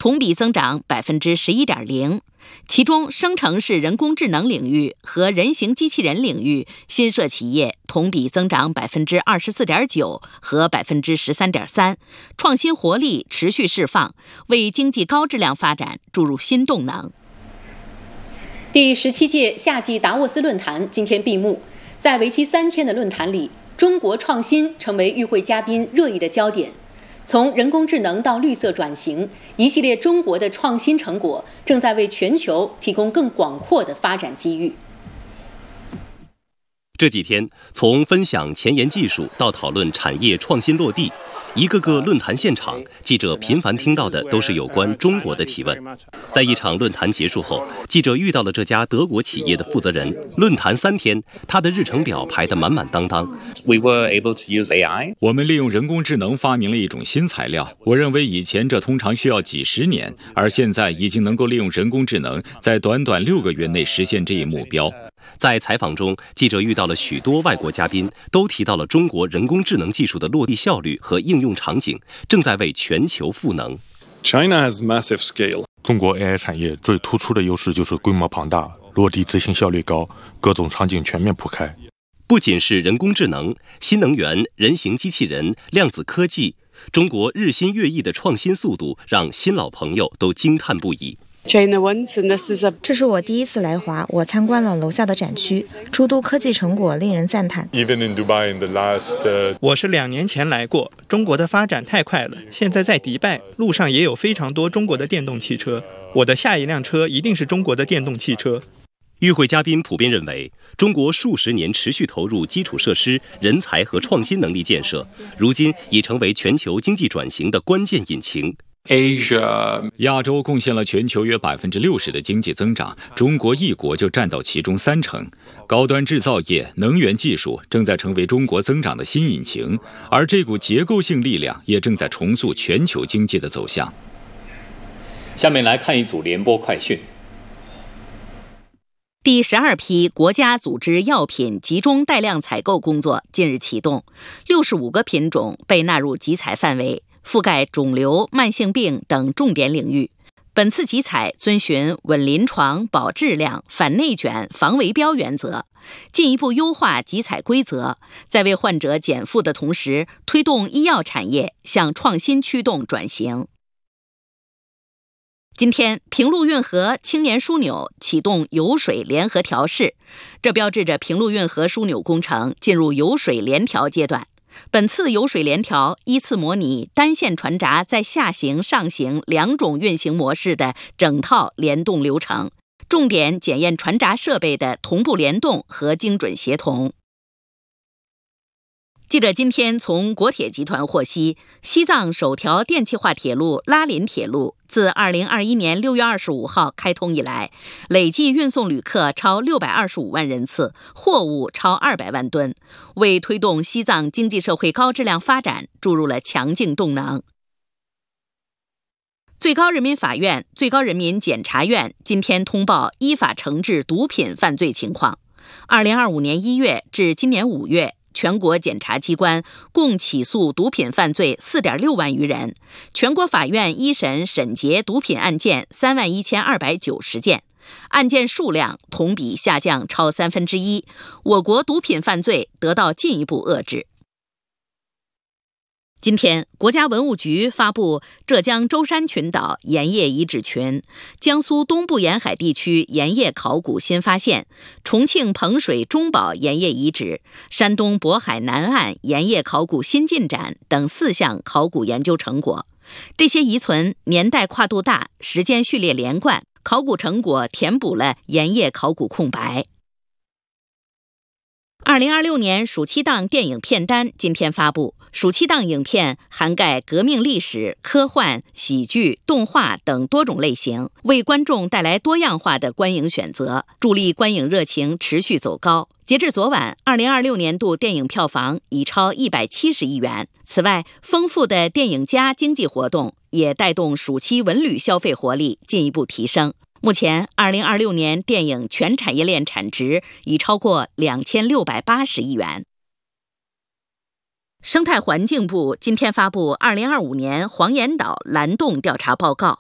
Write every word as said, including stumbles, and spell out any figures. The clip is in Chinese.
同比增长百分之十一点零。其中，生成式人工智能领域和人形机器人领域新设企业同比增长百分之二十四点九和百分之十三点三，创新活力持续释放，为经济高质量发展注入新动能。 第十七届夏季达沃斯论坛今天闭幕，在为期三天的论坛里，中国创新成为与会嘉宾热议的焦点。从人工智能到绿色转型，一系列中国的创新成果正在为全球提供更广阔的发展机遇。 这几天，从分享前沿技术到讨论产业创新落地，一个个论坛现场，记者频繁听到的都是有关中国的提问。在一场论坛结束后，记者遇到了这家德国企业的负责人。论坛三天，他的日程表排得满满当当。 We were able to use A I. 我们利用人工智能发明了一种新材料。我认为以前这通常需要几十年，而现在已经能够利用人工智能，在短短六个月内实现这一目标。 在采访中，记者遇到了许多外国嘉宾，都提到了中国人工智能技术的落地效率和应用场景，正在为全球赋能。 China has massive scale. 中国 A I 产业最突出的优势就是规模庞大，落地执行效率高，各种场景全面铺开。 不仅是人工智能、新能源、人形机器人、量子科技，中国日新月异的创新速度让新老朋友都惊叹不已。 这是我第一次来华，我参观了楼下的展区，诸多科技成果令人赞叹。 我是两年前来过，中国的发展太快了，现在在迪拜，路上也有非常多中国的电动汽车，我的下一辆车一定是中国的电动汽车。 与会嘉宾普遍认为，中国数十年持续投入基础设施、人才和创新能力建设，如今已成为全球经济转型的关键引擎。 Asia 亚洲贡献了全球约百分之六十的经济增长，中国一国就占到其中三成。高端制造业、能源技术正在成为中国增长的新引擎，而这股结构性力量也正在重塑全球经济的走向。 下面来看一组联播快讯。 第十二批国家组织药品集中带量采购工作近日启动，六十五个品种被纳入集采范围，覆盖肿瘤、慢性病等重点领域。本次集采遵循稳临床、保质量、反内卷、防围标原则，进一步优化集采规则，在为患者减负的同时，推动医药产业向创新驱动转型。今天，平陆运河青年枢纽启动油水联合调试，这标志着平陆运河枢纽工程进入油水联调阶段。本次油水联调依次模拟单线船闸在下行、上行两种运行模式的整套联动流程，重点检验船闸设备的同步联动和精准协同。记者今天从国铁集团获悉，西藏首条电气化铁路拉林铁路自二零二一年六月二十五号开通以来，累计运送旅客超六百二十五万人次，货物超二百万吨，为推动西藏经济社会高质量发展注入了强劲动能。最高人民法院、最高人民检察院今天通报依法惩治毒品犯罪情况。二零二五年一月至今年五月，全国检察机关共起诉毒品犯罪 四点六万余人，全国法院一审审结毒品案件三万一千二百九十件，案件数量同比下降超三分之一，我国毒品犯罪得到进一步遏制。今天，国家文物局发布浙江舟山群岛盐业遗址群、江苏东部沿海地区盐业考古新发现、重庆彭水中宝盐业遗址、山东渤海南岸盐业考古新进展等四项考古研究成果。这些遗存年代跨度大，时间序列连贯，考古成果填补了盐业考古空白。二零二六年暑期档电影片单今天发布，暑期档影片涵盖革命历史、科幻、喜剧、动画等多种类型，为观众带来多样化的观影选择，助力观影热情持续走高。截至昨晚，二零二六年度电影票房已超一百七十亿元。此外，丰富的电影加经济活动也带动暑期文旅消费活力进一步提升。目前，二零二六年电影全产业链产值已超过两千六百八十亿元。生态环境部今天发布二零二五年黄岩岛蓝洞调查报告，